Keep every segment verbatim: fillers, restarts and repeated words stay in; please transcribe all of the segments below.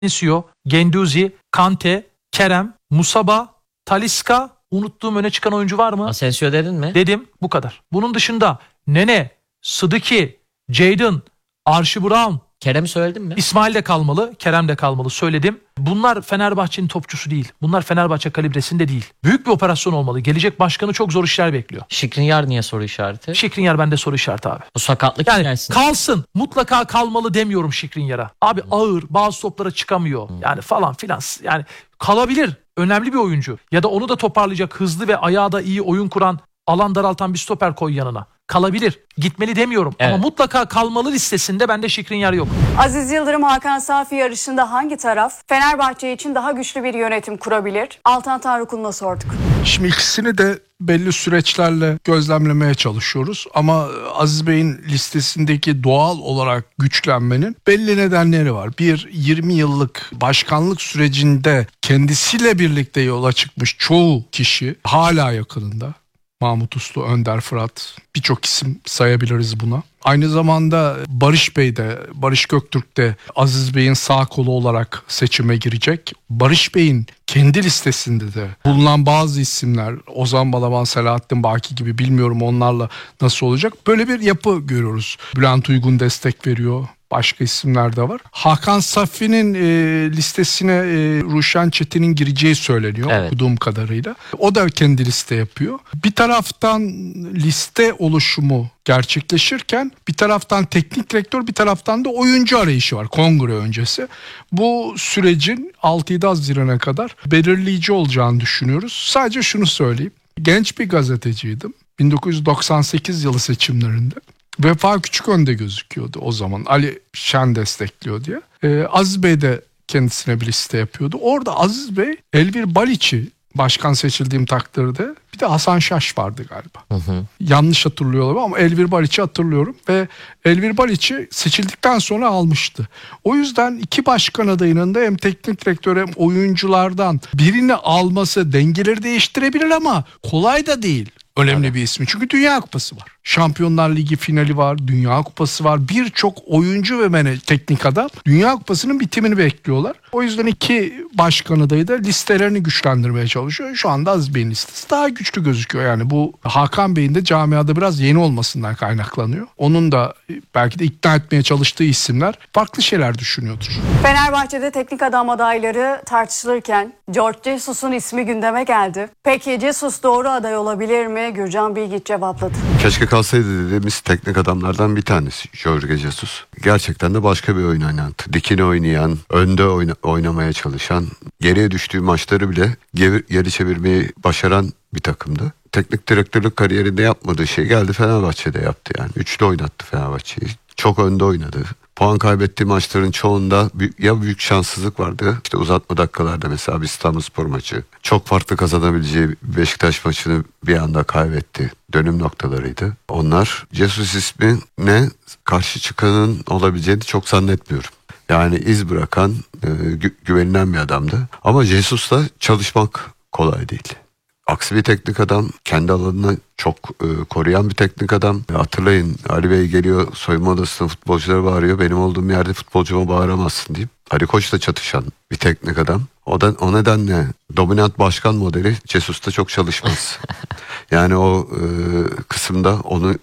Nisio, Genduzi, Kante, Kerem, Musaba, Talisca, unuttuğum öne çıkan oyuncu var mı? Asensio dedin mi? Dedim, bu kadar. Bunun dışında Nene, Sıdıki, Jadon, Archie Brown, Kerem'i söyledin mi? İsmail de kalmalı, Kerem de kalmalı, söyledim. Bunlar Fenerbahçe'nin topçusu değil. Bunlar Fenerbahçe kalibresinde değil. Büyük bir operasyon olmalı. Gelecek başkanı çok zor işler bekliyor. Skriniar niye soru işareti? Skriniar bende soru işareti abi. Bu sakatlık Yani gelsin. kalsın. Mutlaka kalmalı demiyorum Skriniar'a. Abi ağır, bazı toplara çıkamıyor. Yani falan filan. Yani kalabilir. Önemli bir oyuncu. Ya da onu da toparlayacak, hızlı ve ayağı da iyi oyun kuran, alan daraltan bir stoper koy yanına. Kalabilir. Gitmeli demiyorum. Evet. Ama mutlaka kalmalı listesinde bende Skriniar yok. Aziz Yıldırım Hakan Safi yarışında hangi taraf Fenerbahçe için daha güçlü bir yönetim kurabilir? Altan Tanrıkul'una sorduk. Şimdi ikisini de belli süreçlerle gözlemlemeye çalışıyoruz. Ama Aziz Bey'in listesindeki doğal olarak güçlenmenin belli nedenleri var. Bir, yirmi yıllık başkanlık sürecinde kendisiyle birlikte yola çıkmış çoğu kişi hala yakınında. Mahmut Uslu, Önder Fırat, birçok isim sayabiliriz buna. Aynı zamanda Barış Bey de, Barış Göktürk de Aziz Bey'in sağ kolu olarak seçime girecek. Barış Bey'in kendi listesinde de bulunan bazı isimler, Ozan Balaban, Selahattin Baki gibi, bilmiyorum onlarla nasıl olacak. Böyle bir yapı görüyoruz. Bülent Uygun destek veriyor. Başka isimler de var. Hakan Safi'nin e, listesine e, Ruşen Çetin'in gireceği söyleniyor, evet, okuduğum kadarıyla. O da kendi liste yapıyor. Bir taraftan liste oluşumu gerçekleşirken bir taraftan teknik direktör, bir taraftan da oyuncu arayışı var kongre öncesi. Bu sürecin altı yedi Haziran'a kadar belirleyici olacağını düşünüyoruz. Sadece şunu söyleyeyim. Genç bir gazeteciydim. bin dokuz yüz doksan sekiz yılı seçimlerinde. Vefa Küçükön'de gözüküyordu o zaman. Ali Şen destekliyor diye. Ee, Aziz Bey de kendisine bir liste yapıyordu. Orada Aziz Bey, Elvir Baliç'i başkan seçildiğim takdirde, bir de Hasan Şaş vardı galiba. Hı hı. Yanlış hatırlıyorum ama Elvir Baliç'i hatırlıyorum ve Elvir Baliç'i seçildikten sonra almıştı. O yüzden iki başkan adayının da hem teknik direktör hem oyunculardan birini alması dengeleri değiştirebilir ama kolay da değil. Önemli evet. bir ismi. Çünkü Dünya Kupası var. Şampiyonlar Ligi finali var. Dünya Kupası var. Birçok oyuncu ve mene, teknik adam Dünya Kupası'nın bitimini bekliyorlar. O yüzden iki başkan adayı da listelerini güçlendirmeye çalışıyor. Şu anda Aziz Bey'in listesi daha güçlü gözüküyor. Yani bu Hakan Bey'in de camiada biraz yeni olmasından kaynaklanıyor. Onun da belki de ikna etmeye çalıştığı isimler farklı şeyler düşünüyordur. Fenerbahçe'de teknik adam adayları tartışılırken George Jesus'un ismi gündeme geldi. Peki Jesus doğru aday olabilir mi? Gürcan Bilgiç cevapladı. Keşke kalsaydı dediğimiz teknik adamlardan bir tanesi Jorge Jesus. Gerçekten de başka bir oyun oynayan, dikine oynayan, önde oyna, oynamaya çalışan, geriye düştüğü maçları bile geri, geri çevirmeyi başaran bir takımdı. Teknik direktörlük kariyerinde yapmadığı şey geldi Fenerbahçe'de yaptı yani. Üçlü oynattı Fenerbahçe'yi. Çok önde oynadı. Puan kaybettiği maçların çoğunda ya büyük şanssızlık vardı. İşte uzatma dakikalarda mesela bir İstanbulspor maçı. Çok farklı kazanabileceği Beşiktaş maçını bir anda kaybetti. Dönüm noktalarıydı. Onlar Jesus ismine karşı çıkanın olabileceğini çok zannetmiyorum. Yani iz bırakan, e, gü- güvenilen bir adamdı. Ama Jesus'la çalışmak kolay değil. Aksi bir teknik adam, kendi alanını çok e, koruyan bir teknik adam. E, hatırlayın, Ali Bey geliyor soyunma odasına, futbolculara bağırıyor. Benim olduğum yerde futbolcuma bağıramazsın deyip Ali Koç'la çatışan bir teknik adam. O, da, o nedenle dominant başkan modeli Jesus'ta çok çalışmaz. Yani o e, kısımda onu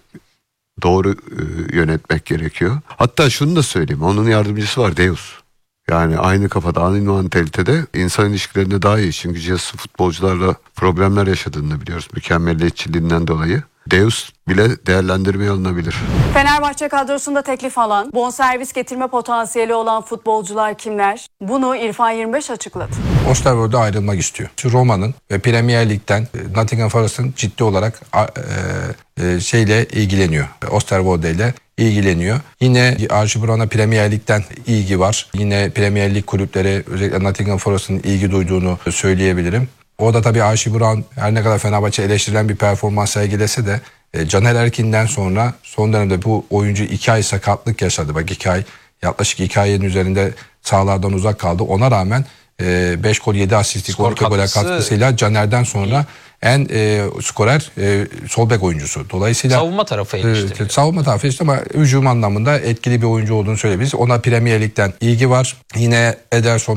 doğru e, yönetmek gerekiyor. Hatta şunu da söyleyeyim, onun yardımcısı var, Deus. Yani aynı kafada, aynı mantalitede, insan ilişkilerinde daha iyi. Çünkü Jesus futbolcularla problemler yaşadığını biliyoruz. Mükemmelliyetçiliğinden dolayı. Deus bile değerlendirmeye alınabilir. Fenerbahçe kadrosunda teklif alan, bonservis getirme potansiyeli olan futbolcular kimler? Bunu İrfan yirmi beş açıkladı. Osterwold'a ayrılmak istiyor. Roma'nın ve Premier Lig'den Nottingham Forest'ın ciddi olarak e, e, şeyle ilgileniyor. Osterwolde ile ilgileniyor. Yine Archie Brown'a Premier Lig'den ilgi var. Yine Premier Lig kulüpleri, özellikle Nottingham Forest'ın ilgi duyduğunu söyleyebilirim. O da tabii Archie Brown her ne kadar Fenerbahçe eleştirilen bir performans sergilese de e, Caner Erkin'den sonra son dönemde bu oyuncu iki ay sakatlık yaşadı. Bak iki ay, yaklaşık iki ayın üzerinde sahalardan uzak kaldı. Ona rağmen beş gol yedi asistlik Skor on iki gol katkısı- katkısıyla Caner'den sonra en e, skorer e, sol bek oyuncusu. Dolayısıyla Savunma tarafı e, eleştiriliyor. savunma tarafı işte ama hücum anlamında etkili bir oyuncu olduğunu söyleyebiliriz. Ona Premier Lig'den ilgi var. Yine Ederson